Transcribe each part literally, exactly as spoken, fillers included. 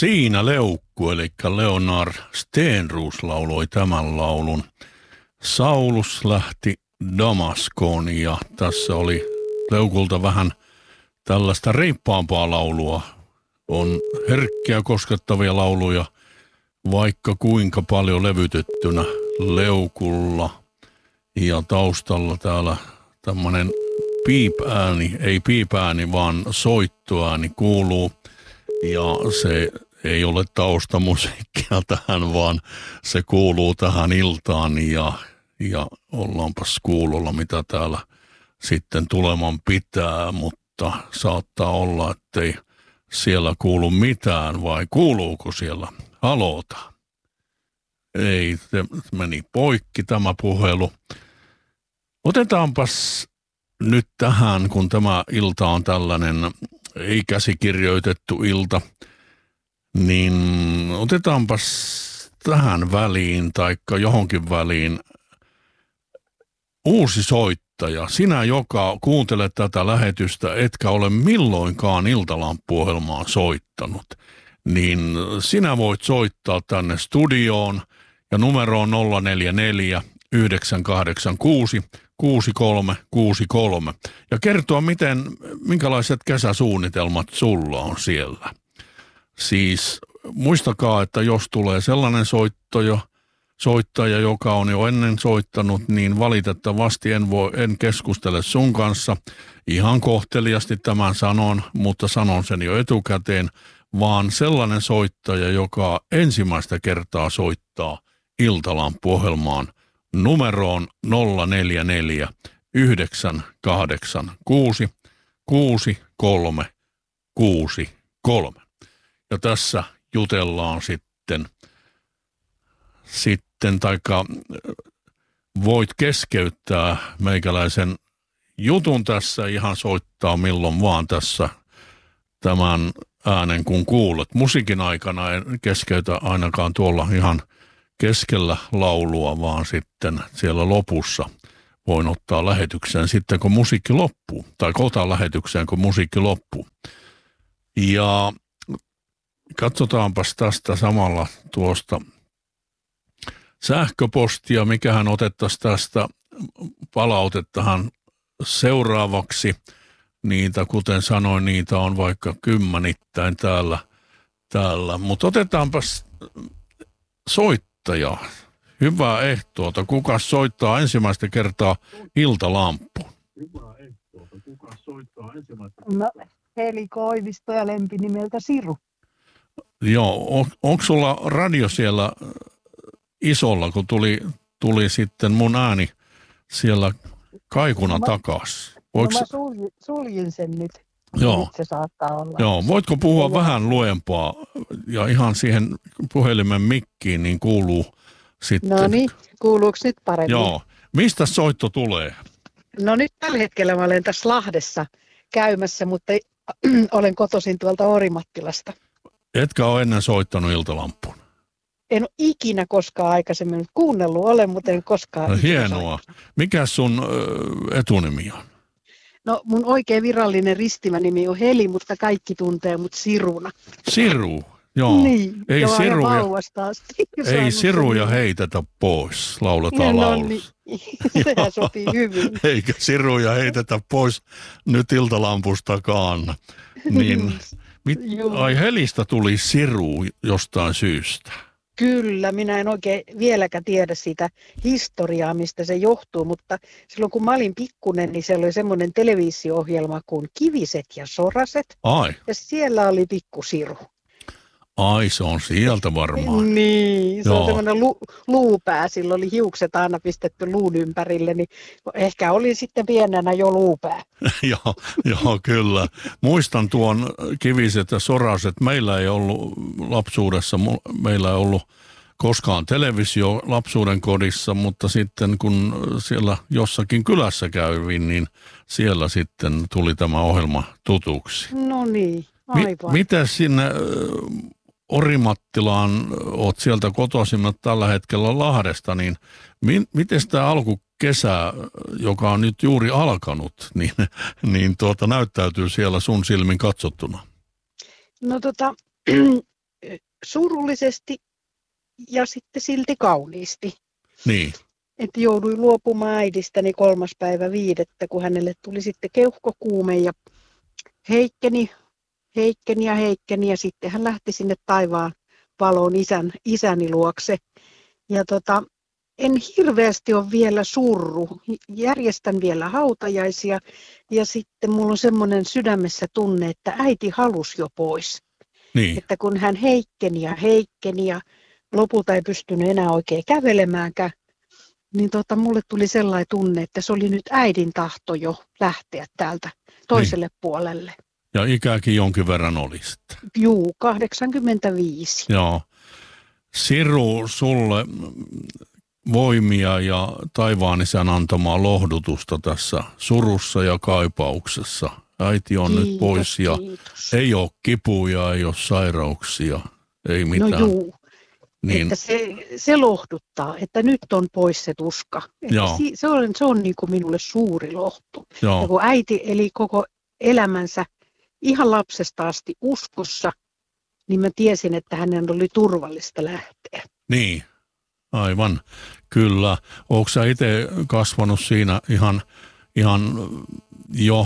Siinä leukku, eli Leonard Stenroos lauloi tämän laulun. Saulus lähti Damaskoon ja tässä oli leukulta vähän tällaista reippaampaa laulua. On herkkiä koskettavia lauluja, vaikka kuinka paljon levytettynä leukulla. Ja taustalla täällä tämmöinen piipääni, ei piipääni, vaan soittoääni kuuluu. Ja se ei ole taustamusiikkia tähän, vaan se kuuluu tähän iltaan ja, ja ollaanpas kuulolla, mitä täällä sitten tuleman pitää, mutta saattaa olla, ettei siellä kuulu mitään, vai kuuluuko siellä haloota? Ei, se meni poikki tämä puhelu. Otetaanpas nyt tähän, kun tämä ilta on tällainen ei käsikirjoitettu ilta, niin otetaanpas tähän väliin taikka johonkin väliin uusi soittaja. Sinä, joka kuuntelet tätä lähetystä, etkä ole milloinkaan Iltalamppu-ohjelmaa soittanut, niin sinä voit soittaa tänne studioon ja numero on nolla neljä neljä yhdeksän kahdeksan kuusi kuusi kolme kuusi kolme ja kertoa, miten, minkälaiset kesäsuunnitelmat sulla on siellä. Siis muistakaa, että jos tulee sellainen soittaja, soittaja, joka on jo ennen soittanut, niin valitettavasti en, voi, en keskustele sun kanssa. Ihan kohteliasti tämän sanon, mutta sanon sen jo etukäteen, vaan sellainen soittaja, joka ensimmäistä kertaa soittaa Iltalamppu-ohjelmaan numeroon nolla neljä neljä yhdeksän kahdeksan kuusi kuusi kolme kuusi kolme. Ja tässä jutellaan sitten, sitten taikka voit keskeyttää meikäläisen jutun tässä, ihan soittaa milloin vaan tässä tämän äänen kun kuulet. Musiikin aikana en keskeytä ainakaan tuolla ihan keskellä laulua, vaan sitten siellä lopussa voin ottaa lähetykseen sitten, kun musiikki loppuu. Tai otan lähetykseen, kun musiikki loppuu. Ja katsotaanpas tästä samalla tuosta sähköpostia, mikähän otettaisiin tästä palautettahan seuraavaksi. Niitä, kuten sanoin, niitä on vaikka kymmenittäin täällä. täällä. Mutta otetaanpas soittaja. Hyvää ehtoota. Kuka soittaa ensimmäistä kertaa Iltalamppuun? Hyvää ehtoota. Kuka soittaa ensimmäistä kertaa? No, Heli Koivisto ja lempinimeltä Siru. Joo, on, onko sulla radio siellä isolla, kun tuli, tuli sitten mun ääni siellä kaikuna no, takas? Voiko... No mä suljin, suljin sen nyt. Joo. Nyt se saattaa olla. Joo, voitko puhua Joo. vähän luempaa ja ihan siihen puhelimen mikkiin, niin kuuluu sitten. No niin, kuuluuko nyt paremmin? Joo. Mistä soitto tulee? No nyt tällä hetkellä mä olen tässä Lahdessa käymässä, mutta olen kotoisin tuolta Orimattilasta. Etkä ole ennen soittanut Iltalamppuun? En ole ikinä koskaan aikaisemmin kuunnellut olen, mutta en koskaan. No, hienoa. Mikä sun ö, etunimi on? No mun oikein virallinen ristimänimi on Heli, mutta kaikki tuntee mut Siruna. Siru, joo. Niin, ei joo, siruja, ei siruja heitetä pois, lauletaan no, laulussa. Niin. Sehän sopii hyvin. Eikä siruja heitetä pois nyt Iltalampustakaan. Niin, mit, ai Helistä tuli Siru jostain syystä. Kyllä, minä en oikein vieläkään tiedä sitä historiaa, mistä se johtuu, mutta silloin kun mä olin pikkunen, niin siellä oli semmoinen televisio-ohjelma kuin Kiviset ja Soraset. Ai. Ja siellä oli pikku Siru. Ai, se on sieltä varmaan. Niin, se Joo. on semmoinen lu, luupää, sillä oli hiukset aina pistetty luun ympärille, niin ehkä oli sitten pienenä jo luupää. joo, joo, kyllä. Muistan tuon Kiviset ja Soraset. Meillä ei ollut lapsuudessa, meillä ei ollut koskaan televisio lapsuuden kodissa, mutta sitten kun siellä jossakin kylässä kävin, niin siellä sitten tuli tämä ohjelma tutuksi. No niin, aivan. Mi- miten sinne Orimattilaan, oot sieltä kotoisimmat tällä hetkellä Lahdesta, niin mi- miten tämä alkukesä, joka on nyt juuri alkanut, niin, niin tuota, näyttäytyy siellä sun silmin katsottuna? No tota, surullisesti ja sitten silti kauniisti. Niin. Että jouduin luopumaan äidistäni kolmas päivä viidettä, kun hänelle tuli sitten keuhkokuume ja heikkeni, heikkeni ja heikkeni ja sitten hän lähti sinne taivaan valoon isän, isäni luokse. Ja tota, en hirveästi ole vielä surru. Järjestän vielä hautajaisia ja sitten mulla on semmoinen sydämessä tunne, että äiti halusi jo pois. Niin. Että kun hän heikkeni ja heikkeni ja lopulta ei pystynyt enää oikein kävelemäänkään, niin tota, mulle tuli sellainen tunne, että se oli nyt äidin tahto jo lähteä täältä toiselle niin. puolelle. Ja ikäkin jonkin verran oli sitten. Juu, kahdeksankymmentäviisi. Joo. Siru, sulle voimia ja taivaan isän antamaa lohdutusta tässä surussa ja kaipauksessa. Äiti on kiitos, nyt pois ja kiitos. Ei ole kipuja, ei ole sairauksia, ei mitään. No juu, niin. Että se, se lohduttaa, että nyt on pois se tuska. Että si, se on, se on niin kuin minulle suuri lohtu. Joo. Ja kun äiti eli koko elämänsä ihan lapsesta asti uskossa, niin mä tiesin, että hänen oli turvallista lähteä. Niin, aivan, kyllä. Oletko sä itse kasvanut siinä ihan, ihan jo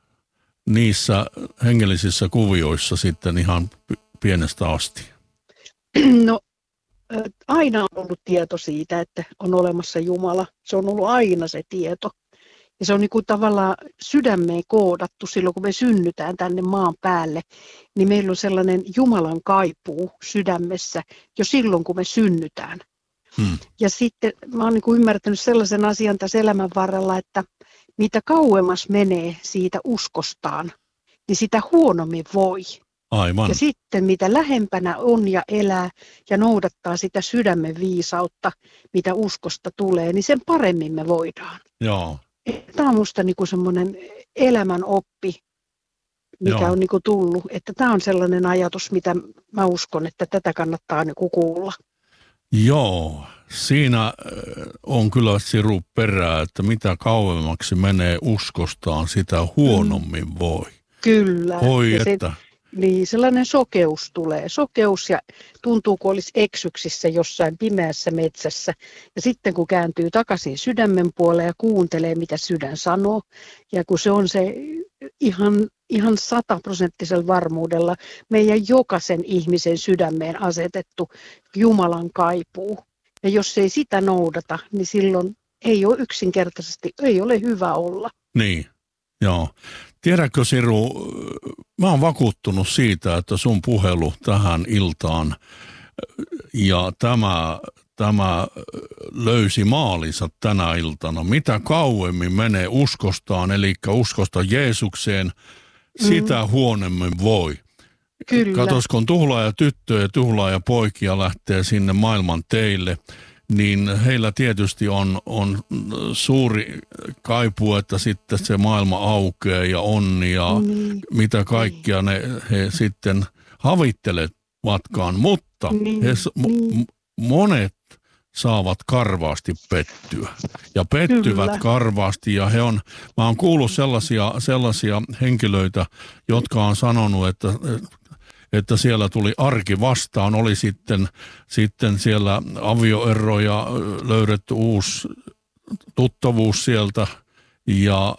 niissä hengellisissä kuvioissa sitten ihan pienestä asti? No aina on ollut tieto siitä, että on olemassa Jumala. Se on ollut aina se tieto. Ja se on niin kuin tavallaan sydämeen koodattu silloin, kun me synnytään tänne maan päälle, niin meillä on sellainen Jumalan kaipuu sydämessä jo silloin, kun me synnytään. Hmm. Ja sitten mä oon niin kuin ymmärtänyt sellaisen asian tässä elämän varrella, että mitä kauemmas menee siitä uskostaan, niin sitä huonommin voi. Aivan. Ja sitten mitä lähempänä on ja elää ja noudattaa sitä sydämen viisautta, mitä uskosta tulee, niin sen paremmin me voidaan. Joo. Tämä on minusta niinku semmoinen elämän oppi, mikä Joo. on niinku tullut. Että tämä on sellainen ajatus, mitä mä uskon, että tätä kannattaa niinku kuulla. Joo, siinä on kyllä siru perää, että mitä kauemmaksi menee uskostaan, sitä huonommin mm. voi. Kyllä. Voi, ja että... Se, niin, sellainen sokeus tulee. Sokeus ja tuntuu, kun olisi eksyksissä jossain pimeässä metsässä. Ja sitten kun kääntyy takaisin sydämen puoleen ja kuuntelee, mitä sydän sanoo. Ja kun se on se ihan, ihan sataprosenttisella varmuudella meidän jokaisen ihmisen sydämeen asetettu Jumalan kaipuu. Ja jos ei sitä noudata, niin silloin ei ole yksinkertaisesti, ei ole hyvä olla. Niin, joo. Tiedätkö Siru, mä oon vakuuttunut siitä, että sun puhelu tähän iltaan ja tämä, tämä löysi maalinsa tänä iltana. Mitä kauemmin menee uskostaan, eli uskosta Jeesukseen, sitä mm. huonommin voi. Kyllä. Katos, kun tuhlaaja tyttöjä ja tuhlaaja poikia lähtee sinne maailman teille, niin heillä tietysti on, on suuri kaipuu, että sitten se maailma aukeaa ja onni ja niin. mitä kaikkia ne he sitten havittelevatkaan, mutta niin. he, niin. monet saavat karvaasti pettyä ja pettyvät Kyllä. karvaasti ja he on, mä oon kuullut sellaisia, sellaisia henkilöitä, jotka on sanonut, että että siellä tuli arki vastaan, oli sitten, sitten siellä avioero ja löydetty uusi tuttavuus sieltä ja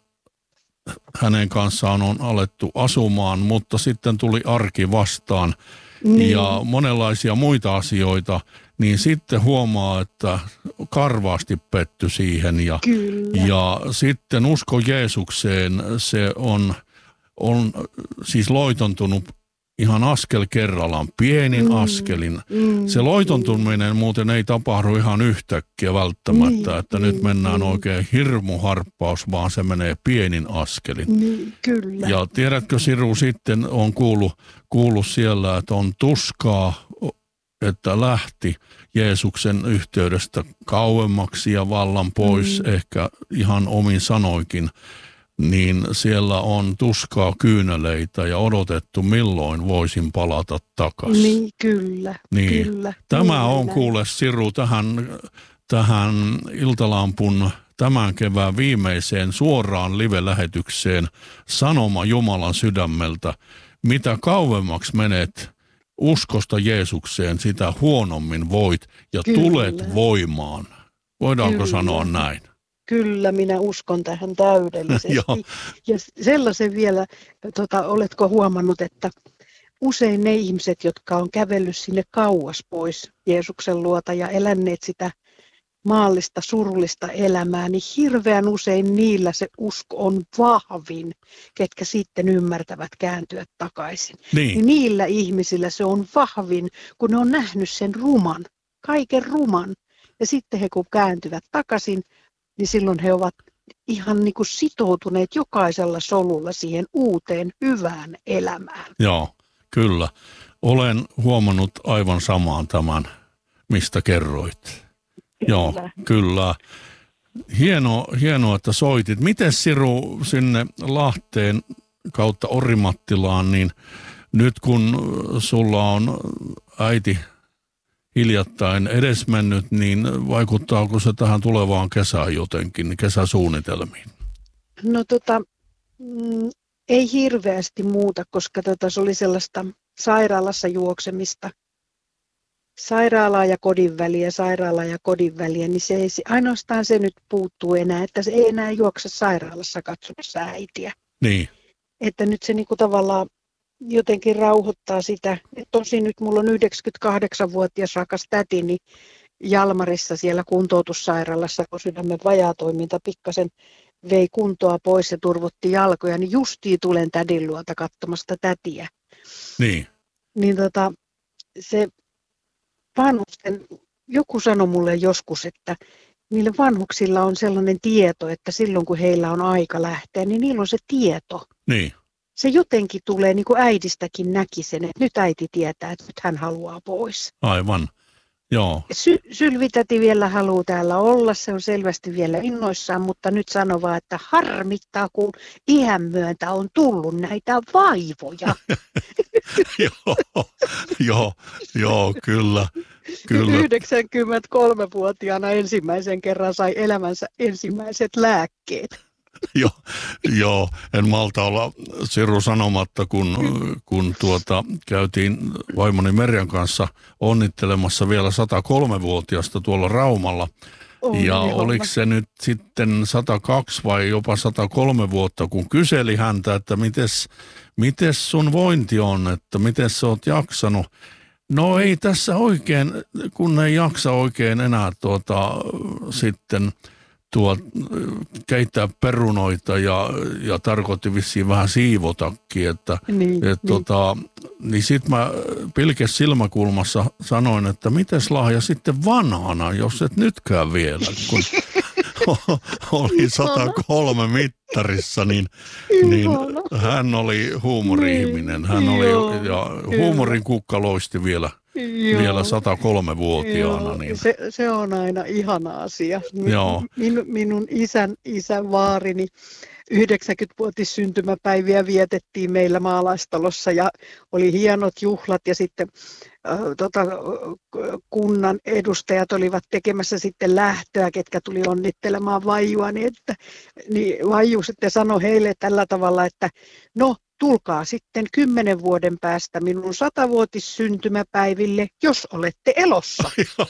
hänen kanssaan on alettu asumaan, mutta sitten tuli arki vastaan niin. ja monenlaisia muita asioita, niin sitten huomaa, että karvaasti petty siihen ja, ja sitten usko Jeesukseen, se on, on siis loitontunut ihan askel kerrallaan, pienin mm, askelin. Mm, se loitontuminen mm. muuten ei tapahdu ihan yhtäkkiä välttämättä, mm, että mm, nyt mennään mm. oikein hirmuharppaus, vaan se menee pienin askelin. Mm, kyllä. Ja tiedätkö Siru, sitten on kuullut, kuullut siellä, että on tuskaa, että lähti Jeesuksen yhteydestä kauemmaksi ja vallan pois, mm. ehkä ihan omin sanoikin. Niin siellä on tuskaa kyyneleitä ja odotettu, milloin voisin palata takaisin. Niin, kyllä, niin. kyllä. Tämä kyllä, on näin. kuule Siru tähän, tähän Iltalampun tämän kevään viimeiseen suoraan live-lähetykseen sanoma Jumalan sydämeltä. Mitä kauemmaksi menet uskosta Jeesukseen, sitä huonommin voit ja Kyllä. tulet voimaan. Voidaanko Kyllä. sanoa näin? Kyllä, minä uskon tähän täydellisesti. Ja sellaisen vielä, tota, oletko huomannut, että usein ne ihmiset, jotka on kävellyt sinne kauas pois Jeesuksen luota ja eläneet sitä maallista, surullista elämää, niin hirveän usein niillä se usko on vahvin, ketkä sitten ymmärtävät kääntyä takaisin. Niin. Niin niillä ihmisillä se on vahvin, kun ne on nähnyt sen ruman, kaiken ruman. Ja sitten he kun kääntyvät takaisin, niin silloin he ovat ihan niin kuin sitoutuneet jokaisella solulla siihen uuteen hyvään elämään. Joo, kyllä. Olen huomannut aivan samaan tämän, mistä kerroit. Kyllä. Joo, kyllä. Hieno, hienoa, että soitit. Miten Siru sinne Lahteen kautta Orimattilaan, niin nyt kun sulla on äiti hiljattain edesmennyt, niin vaikuttaako se tähän tulevaan kesään jotenkin, kesäsuunnitelmiin? No tota, mm, ei hirveästi muuta, koska tota, se oli sellaista sairaalassa juoksemista. Sairaalaa ja kodin väliä, sairaalaa ja kodin väliä, niin se ei, ainoastaan se nyt puuttuu enää, että se ei enää juokse sairaalassa katsomassa äitiä. Niin. Että nyt se niinku tavallaan jotenkin rauhoittaa sitä. Et tosin nyt mulla on yhdeksänkymmentäkahdeksanvuotias rakas tätini Jalmarissa siellä kuntoutussairaalassa, kun sydämen vajaatoiminta pikkasen vei kuntoa pois ja turvotti jalkoja, niin justiin tulen tädin luota katsomasta tätiä. Niin. Niin tota, se vanhusten, joku sanoi mulle joskus, että niillä vanhuksilla on sellainen tieto, että silloin kun heillä on aika lähteä, niin niillä on se tieto. Niin. Se jotenkin tulee, niin kuin äidistäkin näki sen, että nyt äiti tietää, että nyt hän haluaa pois. Aivan, joo. Sy- Sylvitäti vielä haluaa täällä olla, se on selvästi vielä innoissaan, mutta nyt sanoo vaan, että harmittaa, kun iän myöntä on tullut näitä vaivoja. joo, joo, joo, kyllä, kyllä. yhdeksänkymmentäkolmevuotiaana ensimmäisen kerran sai elämänsä ensimmäiset lääkkeet. Joo, joo, en malta olla Siru sanomatta, kun, kun tuota, käytiin vaimoni Merjan kanssa onnittelemassa vielä sata kolme-vuotiasta tuolla Raumalla. On, ja niin oliko homma. se nyt sitten sata kaksi vai jopa sata kolme vuotta, kun kyseli häntä, että mites, mites sun vointi on, että miten sä oot jaksanut. No ei tässä oikein, kun ei jaksa oikein enää tuota, sitten tuo, keittää perunoita ja, ja tarkoitti vissiin vähän siivotakin, että Niin, et, niin. tota, niin sit mä pilkes silmäkulmassa sanoin, että mites Lahja sitten vanhana, jos et nytkään vielä, kun oli sata kolme mittarissa, niin, niin hän oli huumori-ihminen, hän oli, ja huumorin kukka loisti vielä. Joo. Vielä sata kolme-vuotiaana. Joo, Niin. se, se on aina ihana asia. Min, Joo. Min, minun isän, isän vaarini yhdeksänkymmenvuotis syntymäpäiviä vietettiin meillä maalaistalossa ja oli hienot juhlat ja sitten äh, tota, kunnan edustajat olivat tekemässä sitten lähtöä, ketkä tuli onnittelemaan vaijuani, että niin vaiju sitten sanoi heille tällä tavalla, että no tulkaa sitten kymmenen vuoden päästä minun satavuotis syntymäpäiville, jos olette elossa.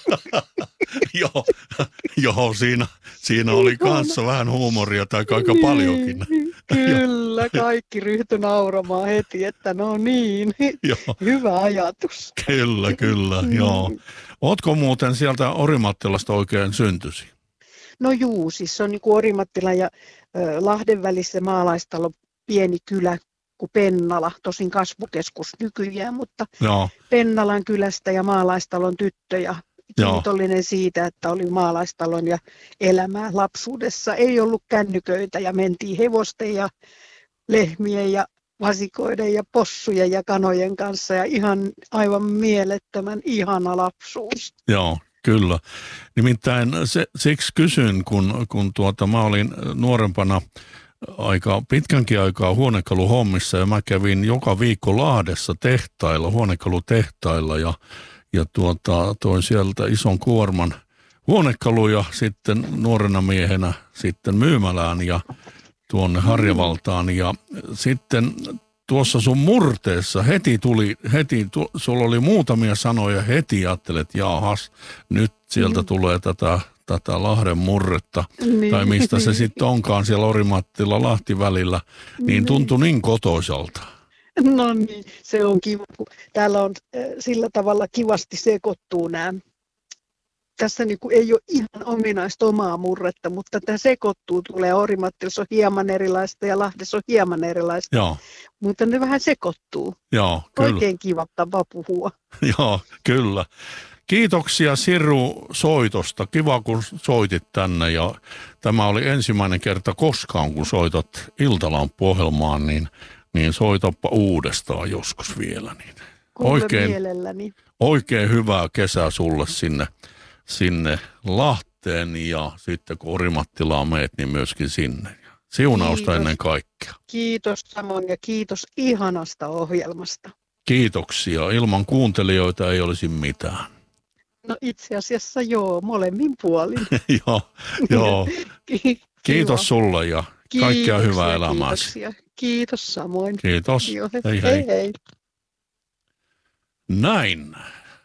joo, joo, siinä, siinä oli kanssa vähän huumoria tai aika paljonkin. Kyllä, kaikki ryhtyi nauramaan heti, että no niin, Joo. hyvä ajatus. Kyllä, kyllä, joo. Ootko muuten sieltä Orimattilasta oikein syntysi? No juu, siis se on niin kuin Orimattila ja ö, Lahden välissä maalaistalo, pieni kylä kuin Pennala, tosin kasvukeskus nykyään, mutta Joo. Pennalan kylästä ja maalaistalon tyttö ja Joo. kiitollinen siitä, että oli maalaistalon ja elämää lapsuudessa. Ei ollut kännyköitä ja mentiin hevosten ja lehmien ja vasikoiden ja possujen ja kanojen kanssa ja ihan aivan mielettömän ihana lapsuus. Joo, kyllä. Nimittäin se, siksi kysyn, kun, kun tuota, mä olin nuorempana aika pitkänkin aikaa huonekaluhommissa ja mä kävin joka viikko Lahdessa tehtailla, huonekalutehtailla ja, ja tuota, toin sieltä ison kuorman huonekaluja sitten nuorena miehenä sitten myymälään ja tuonne Harjavaltaan ja sitten tuossa sun murteessa heti tuli, heti, tu, sulla oli muutamia sanoja, heti ajattelet, jaahas, nyt sieltä mm. tulee tätä, tätä Lahden murretta, niin. Tai mistä se sitten onkaan siellä Orimattila-Lahti välillä, niin, niin tuntui niin kotoisalta. No niin, se on kiva, kun täällä on sillä tavalla kivasti sekoittuu nämä. Tässä niin kuin ei ole ihan ominaista omaa murretta, mutta tämä sekoittuu, tulee Orimattilassa on hieman erilaista ja Lahdessa on hieman erilaista, Joo. Mutta ne vähän sekoittuu. Joo, kyllä. Oikein kiva tapa puhua. Joo, kyllä. Kiitoksia Sirru soitosta. Kiva, kun soitit tänne ja tämä oli ensimmäinen kerta koskaan, kun soitat Iltalamppu-ohjelmaan, niin, niin soitapa uudestaan joskus vielä. Niin. Oikein, mielelläni. Oikein hyvää kesää sulle sinne. sinne Lahteen ja sitten kun Orimattilaan meet, niin myöskin sinne. Siunausta kiitos. Ennen kaikkea. Kiitos samoin ja kiitos ihanasta ohjelmasta. Kiitoksia. Ilman kuuntelijoita ei olisi mitään. No itse asiassa joo, molemmin puolin. joo, joo. Kiitos sulle ja kaikkea hyvää elämääsi. Kiitoksia. Kiitos samoin. Kiitos. Joo, hei, hei hei hei. Näin.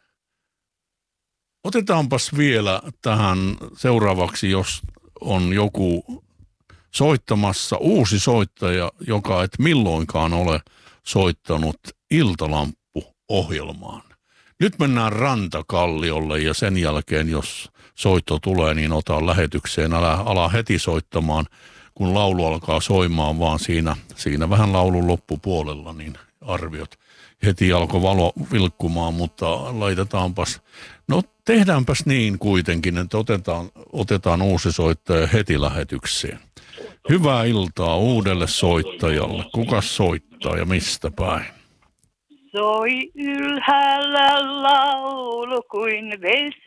Otetaanpas vielä tähän seuraavaksi, jos on joku soittamassa, uusi soittaja, joka et milloinkaan ole soittanut Iltalamppu-ohjelmaan. Nyt mennään Rantakalliolle ja sen jälkeen, jos soitto tulee, niin ota lähetykseen. Älä ala heti soittamaan, kun laulu alkaa soimaan, vaan siinä, siinä vähän laulun loppupuolella niin arviot. Heti alkoi valo vilkkumaan, mutta laitetaanpas, no tehdäänpäs niin kuitenkin, että otetaan, otetaan uusi soittaja heti lähetykseen. Hyvää iltaa uudelle soittajalle. Kuka soittaa ja mistä päin? Soi ylhäällä laulu kuin vesi.